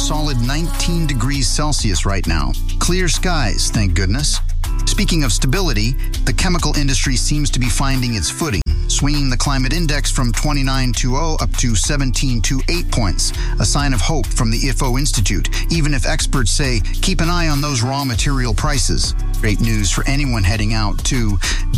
solid 19 degrees Celsius right now. Clear skies, thank goodness. Speaking of stability, the chemical industry seems to be finding its footing, swinging the climate index from 29.20 up to 17.28 points, a sign of hope from the IFO Institute, even if experts say keep an eye on those raw material prices. Great news for anyone heading out to